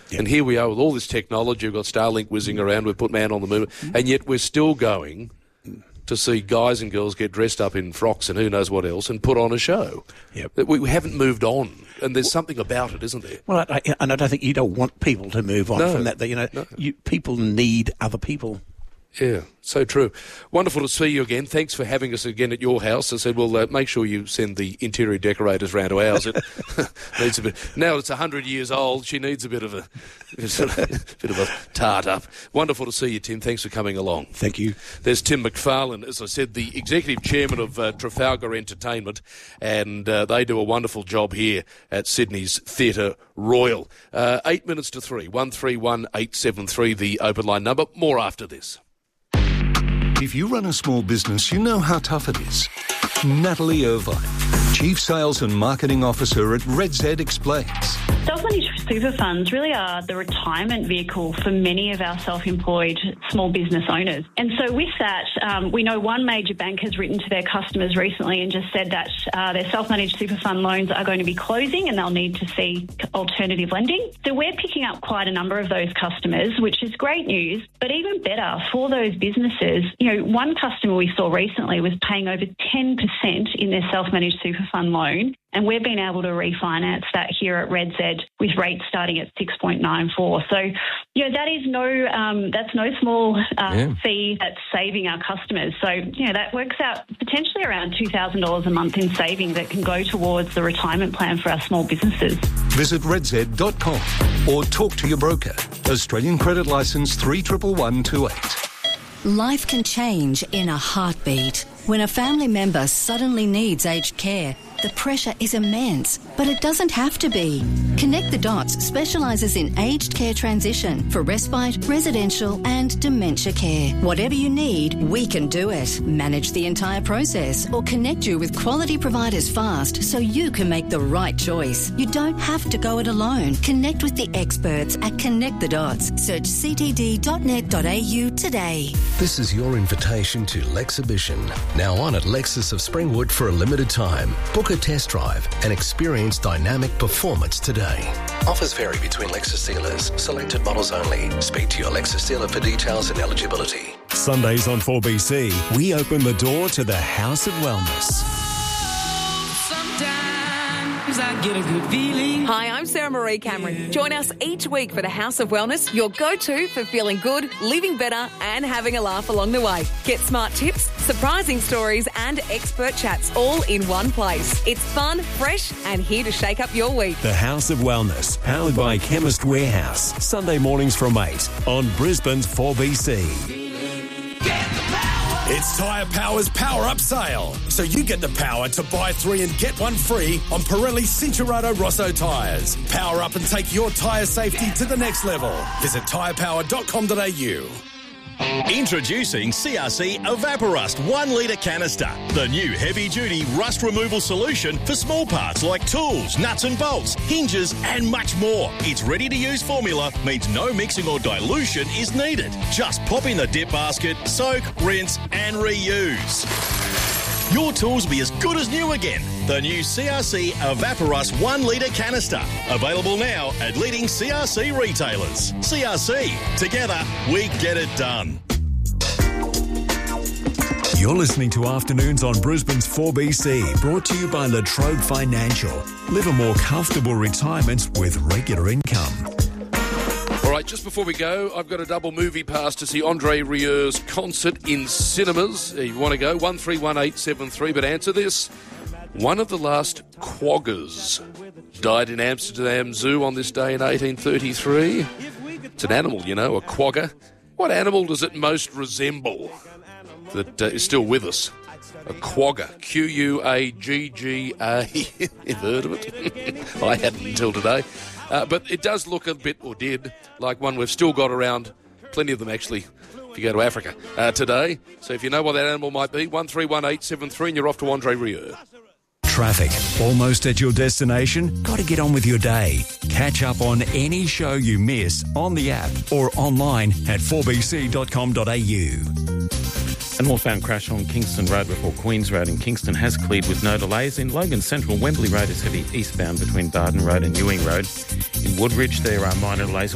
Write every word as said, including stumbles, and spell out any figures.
Yep. And here we are with all this technology. We've got Starlink whizzing around. We've put man on the moon. And yet we're still going to see guys and girls get dressed up in frocks and who knows what else and put on a show. Yep. We, we haven't moved on. And there's something about it, isn't there? Well, I, I, and I don't think you don't want people to move on no, from that. You know, no. you, people need other people. Yeah, so true. Wonderful to see you again. Thanks for having us again at your house. I said, well, uh, make sure you send the interior decorators round to ours. It needs a bit. Now it's one hundred years old. She needs a bit of a, bit of a tart up. Wonderful to see you, Tim. Thanks for coming along. Thank you. There's Tim McFarlane, as I said, the executive chairman of uh, Trafalgar Entertainment, and uh, they do a wonderful job here at Sydney's Theatre Royal. Uh, eight minutes to three. One three one eight seven three, the open line number. More after this. If you run a small business, you know how tough it is. Natalie Irvine, Chief Sales and Marketing Officer at Red Z, explains. Self-managed super funds really are the retirement vehicle for many of our self-employed small business owners. And so with that, um, we know one major bank has written to their customers recently and just said that uh, their self-managed super fund loans are going to be closing and they'll need to seek alternative lending. So we're picking up quite a number of those customers, which is great news. But even better for those businesses, you know, one customer we saw recently was paying over ten percent in their self-managed super fund loan. And we've been able to refinance that here at Red Z with rates starting at six point nine four. So, you know, that is no, um, that's no small uh, yeah. fee that's saving our customers. So, you know, that works out potentially around two thousand dollars a month in saving that can go towards the retirement plan for our small businesses. Visit red z dot com or talk to your broker. Australian Credit Licence three one one one two eight. Life can change in a heartbeat. When a family member suddenly needs aged care, the pressure is immense, but it doesn't have to be. Connect the Dots specialises in aged care transition for respite, residential and dementia care. Whatever you need, we can do it. Manage the entire process or connect you with quality providers fast so you can make the right choice. You don't have to go it alone. Connect with the experts at Connect the Dots. Search c t d dot net dot a u today. This is your invitation to Lexhibition, now on at Lexus of Springwood for a limited time. Book a test drive and experience dynamic performance today. Offers vary between Lexus dealers. Selected models only. Speak to your Lexus dealer for details and eligibility. Sundays on four B C, we open the door to the House of Wellness. I get a good feeling. Hi, I'm Sarah Marie Cameron. Join us each week for the House of Wellness, your go-to for feeling good, living better and having a laugh along the way. Get smart tips, surprising stories and expert chats all in one place. It's fun, fresh and here to shake up your week. The House of Wellness, powered by Chemist Warehouse. Sunday mornings from eight on Brisbane's four B C. It's Tyre Power's Power Up Sale. So you get the power to buy three and get one free on Pirelli Cincherato Rosso tyres. Power up and take your tyre safety to the next level. Visit tyre power dot com dot a u. Introducing C R C Evaporust one litre canister, the new heavy-duty rust removal solution for small parts like tools, nuts and bolts, hinges and much more. Its ready-to-use formula means no mixing or dilution is needed. Just pop in the dip basket, soak, rinse and reuse. Your tools will be as good as new again. The new C R C Evaporust one litre canister. Available now at leading C R C retailers. C R C. Together, we get it done. You're listening to Afternoons on Brisbane's four B C, brought to you by La Trobe Financial. Live a more comfortable retirement with regular income. All right, just before we go, I've got a double movie pass to see Andre Rieur's concert in cinemas. If you want to go, one three one eight seven three, but answer this. One of the last quaggers died in Amsterdam Zoo on this day in eighteen thirty-three. It's an animal, you know, a quagga. What animal does it most resemble that uh, is still with us? A quagga. Q U A G G A. You've heard of it? I hadn't until today. Uh, but it does look a bit, or did, like one we've still got around. Plenty of them, actually, if you go to Africa uh, today. So if you know what that animal might be, one three one eight seven three, and you're off to Andre Rieu. Traffic. Almost at your destination? Got to get on with your day. Catch up on any show you miss on the app or online at four b c dot com dot a u. A northbound crash on Kingston Road before Queens Road in Kingston has cleared with no delays. In Logan Central, Wembley Road is heavy eastbound between Barden Road and Ewing Road. In Woodridge, there are minor delays.